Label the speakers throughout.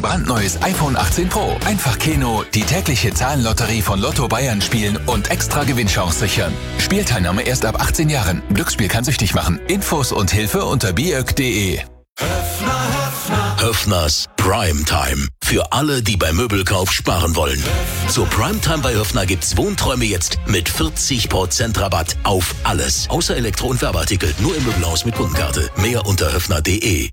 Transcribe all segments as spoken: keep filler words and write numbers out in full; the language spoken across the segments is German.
Speaker 1: brandneues iPhone achtzehn Pro. Einfach Keno, die tägliche Zahlenlotterie von Lotto Bayern spielen und extra Gewinnchance sichern. Spielteilnahme erst ab achtzehn Jahren. Glücksspiel kann süchtig machen. Infos und Hilfe unter biök punkt de.
Speaker 2: Höffners Primetime. Für alle, die beim Möbelkauf sparen wollen. Zur Primetime bei Höffner gibt's Wohnträume jetzt mit vierzig Prozent Rabatt auf alles. Außer Elektro- und Werbeartikel. Nur im Möbelhaus mit Kundenkarte. Mehr unter höffner punkt de.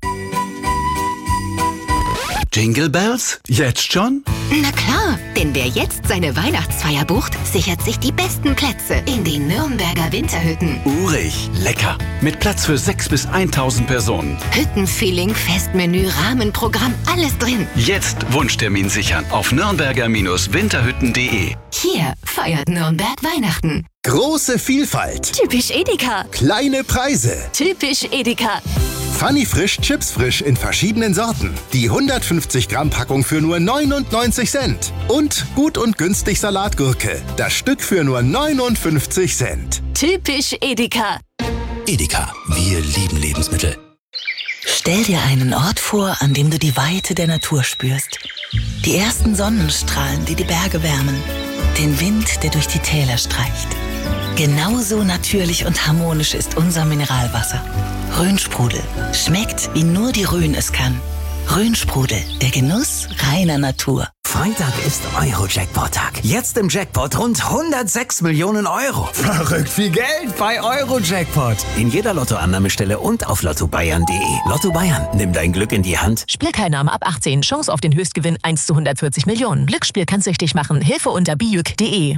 Speaker 3: Jingle Bells? Jetzt schon?
Speaker 4: Na klar, denn wer jetzt seine Weihnachtsfeier bucht, sichert sich die besten Plätze in den Nürnberger Winterhütten.
Speaker 3: Urig, lecker. Mit Platz für sechs bis tausend Personen.
Speaker 4: Hüttenfeeling, Festmenü, Rahmenprogramm, alles drin.
Speaker 3: Jetzt Wunschtermin sichern auf nürnberger Winterhütten punkt de.
Speaker 4: Hier feiert Nürnberg Weihnachten.
Speaker 5: Große Vielfalt.
Speaker 4: Typisch Edeka.
Speaker 5: Kleine Preise.
Speaker 4: Typisch Edeka.
Speaker 5: Funny Frisch Chips Frisch in verschiedenen Sorten. Die hundertfünfzig Gramm Packung für nur neunundneunzig Cent. Und gut und günstig Salatgurke. Das Stück für nur neunundfünfzig Cent.
Speaker 4: Typisch Edeka.
Speaker 2: Edeka, wir lieben Lebensmittel.
Speaker 6: Stell dir einen Ort vor, an dem du die Weite der Natur spürst. Die ersten Sonnenstrahlen, die die Berge wärmen. Den Wind, der durch die Täler streicht. Genauso natürlich und harmonisch ist unser Mineralwasser. Rhönsprudel. Schmeckt, wie nur die Rhön es kann. Rhönsprudel, der Genuss reiner Natur.
Speaker 7: Freitag ist Euro-Jackpot-Tag. Jetzt im Jackpot rund hundertsechs Millionen Euro.
Speaker 8: Verrückt viel Geld bei Euro-Jackpot.
Speaker 7: In jeder Lottoannahmestelle und auf lotto bayern punkt de. Lotto Bayern, nimm dein Glück in die Hand.
Speaker 9: Spielteilnahme ab achtzehn. Chance auf den Höchstgewinn eins zu hundertvierzig Millionen. Glücksspiel kann süchtig machen. Hilfe unter biök punkt de.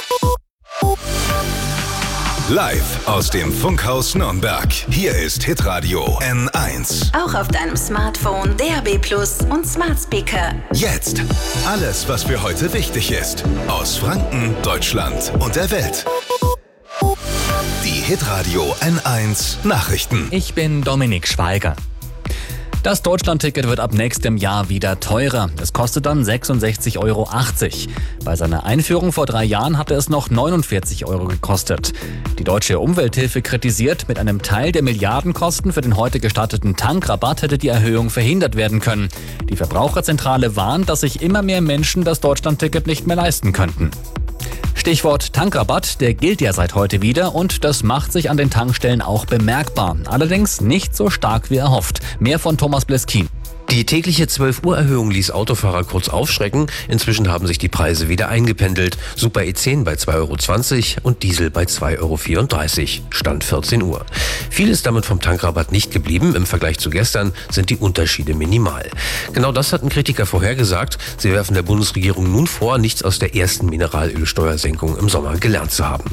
Speaker 1: Live aus dem Funkhaus Nürnberg. Hier ist Hitradio N eins.
Speaker 6: Auch auf deinem Smartphone, D A B Plus und Smart Speaker.
Speaker 1: Jetzt alles, was für heute wichtig ist. Aus Franken, Deutschland und der Welt. Die Hitradio N eins Nachrichten.
Speaker 10: Ich bin Dominik Schweiger. Das Deutschlandticket wird ab nächstem Jahr wieder teurer. Es kostet dann sechsundsechzig Euro achtzig. Bei seiner Einführung vor drei Jahren hatte es noch neunundvierzig Euro gekostet. Die Deutsche Umwelthilfe kritisiert, mit einem Teil der Milliardenkosten für den heute gestarteten Tankrabatt hätte die Erhöhung verhindert werden können. Die Verbraucherzentrale warnt, dass sich immer mehr Menschen das Deutschlandticket nicht mehr leisten könnten. Stichwort Tankrabatt, der gilt ja seit heute wieder und das macht sich an den Tankstellen auch bemerkbar. Allerdings nicht so stark wie erhofft. Mehr von Thomas Bleskin.
Speaker 11: Die tägliche zwölf Uhr Erhöhung ließ Autofahrer kurz aufschrecken. Inzwischen haben sich die Preise wieder eingependelt. Super E zehn bei zwei Euro zwanzig und Diesel bei zwei Euro vierunddreißig. Stand vierzehn Uhr. Viel ist damit vom Tankrabatt nicht geblieben. Im Vergleich zu gestern sind die Unterschiede minimal. Genau das hatten Kritiker vorhergesagt. Sie werfen der Bundesregierung nun vor, nichts aus der ersten Mineralölsteuersenkung im Sommer gelernt zu haben.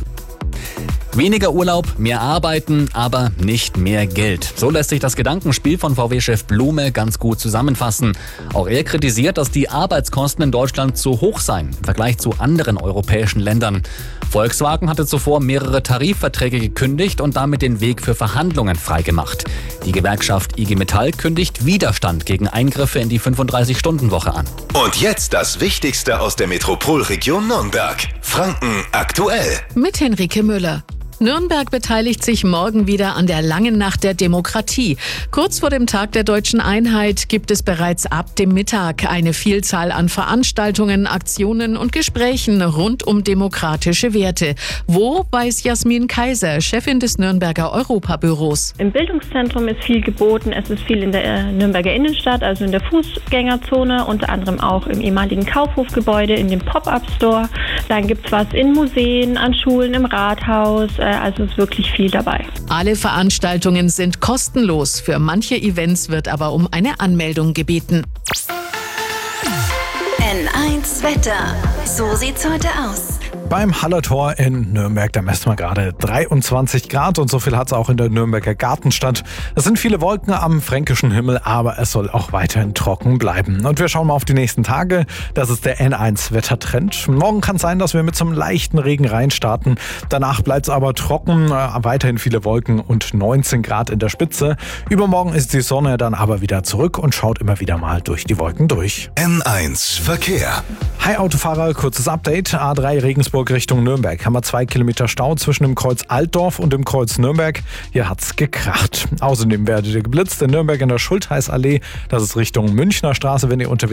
Speaker 10: Weniger Urlaub, mehr arbeiten, aber nicht mehr Geld. So lässt sich das Gedankenspiel von V W-Chef Blume ganz gut zusammenfassen. Auch er kritisiert, dass die Arbeitskosten in Deutschland zu hoch seien im Vergleich zu anderen europäischen Ländern. Volkswagen hatte zuvor mehrere Tarifverträge gekündigt und damit den Weg für Verhandlungen freigemacht. Die Gewerkschaft I G Metall kündigt Widerstand gegen Eingriffe in die fünfunddreißig-Stunden-Woche an.
Speaker 1: Und jetzt das Wichtigste aus der Metropolregion Nürnberg. Franken aktuell.
Speaker 12: Mit Henrike Müller. Nürnberg beteiligt sich morgen wieder an der langen Nacht der Demokratie. Kurz vor dem Tag der Deutschen Einheit gibt es bereits ab dem Mittag eine Vielzahl an Veranstaltungen, Aktionen und Gesprächen rund um demokratische Werte. Wo, weiß Jasmin Kaiser, Chefin des Nürnberger Europabüros.
Speaker 13: Im Bildungszentrum ist viel geboten. Es ist viel in der Nürnberger Innenstadt, also in der Fußgängerzone, unter anderem auch im ehemaligen Kaufhofgebäude, in dem Pop-Up-Store. Dann gibt es was in Museen, an Schulen, im Rathaus. Also ist wirklich viel dabei.
Speaker 12: Alle Veranstaltungen sind kostenlos. Für manche Events wird aber um eine Anmeldung gebeten.
Speaker 6: N eins Wetter. So sieht's heute aus.
Speaker 14: Beim Hallertor in Nürnberg, da messen wir gerade dreiundzwanzig Grad und so viel hat es auch in der Nürnberger Gartenstadt. Es sind viele Wolken am fränkischen Himmel, aber es soll auch weiterhin trocken bleiben. Und wir schauen mal auf die nächsten Tage. Das ist der N eins Wettertrend. Morgen kann es sein, dass wir mit so einem leichten Regen reinstarten. Danach bleibt es aber trocken, weiterhin viele Wolken und neunzehn Grad in der Spitze. Übermorgen ist die Sonne dann aber wieder zurück und schaut immer wieder mal durch die Wolken durch.
Speaker 1: N eins Verkehr.
Speaker 14: Hi Autofahrer, kurzes Update. A drei Regensburg Richtung Nürnberg. Haben wir zwei Kilometer Stau zwischen dem Kreuz Altdorf und dem Kreuz Nürnberg. Hier hat's gekracht. Außerdem werdet ihr geblitzt in Nürnberg in der Schultheißallee. Das ist Richtung Münchner Straße, wenn ihr unterwegs